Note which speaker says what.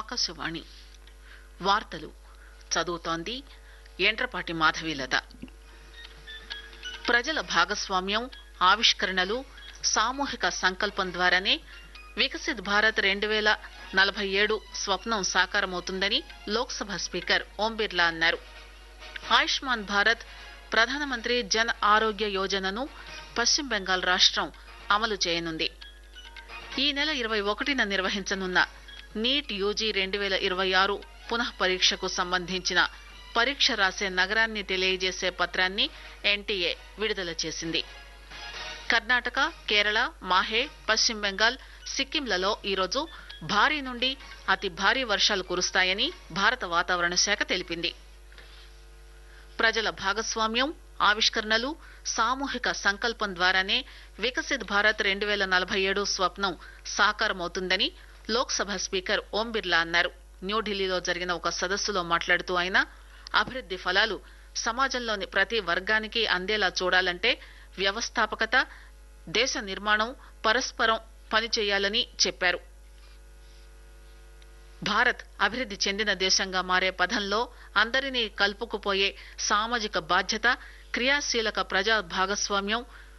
Speaker 1: ఆకాశవాణి వార్తలు చదువుతోంది యంట్రపాటి మాధవీలత. ప్రజల భాగస్వామ్యం, ఆవిష్కరణలు, సామూహిక సంకల్పం ద్వారానే వికసిత్ భారత్ 2047 స్వప్నం సాకారమవుతుందని లోక్సభ స్పీకర్ ఓం బిర్లా అన్నారు. ఆయుష్మాన్ భారత్, ప్రధానమంత్రి జన్ ఆరోగ్య యోజనను పశ్చిమ బెంగాల్ రాష్టం అమలు చేయనుంది. ఈ నెల 21న నిర్వహించనున్న నీట్ యూజీ 2026 పునః పరీక్షకు సంబంధించిన పరీక్ష రాసే నగరాన్ని తెలియజేసే పత్రాన్ని ఎన్టీఏ విడుదల చేసింది. కర్ణాటక, కేరళ, మాహే, పశ్చిమ బెంగాల్, సిక్కింలలో ఈరోజు భారీ నుండి అతి భారీ వర్షాలు కురుస్తాయని భారత వాతావరణ శాఖ తెలిపింది. ప్రజల భాగస్వామ్యం, ఆవిష్కరణలు, సామూహిక సంకల్పం ద్వారానే వికసిత్ భారత్ 2047 స్వప్నం సాకారమవుతుందని లోక్సభ స్పీకర్ ఓం బిర్లా అన్నారు. న్యూఢిల్లీలో జరిగిన ఒక సదస్సులో మాట్లాడుతూ ఆయన అభివృద్ది ఫలాలు సమాజంలోని ప్రతి వర్గానికి అందేలా చూడాలంటే వ్యవస్థాపకత, దేశ నిర్మాణం పరస్పరం పనిచేయాలని చెప్పారు. భారత్ అభివృద్ది చెందిన దేశంగా మారే పథంలో అందరినీ కలుపుకుపోయే సామాజిక బాధ్యత, క్రియాశీలక ప్రజా భాగస్వామ్యం,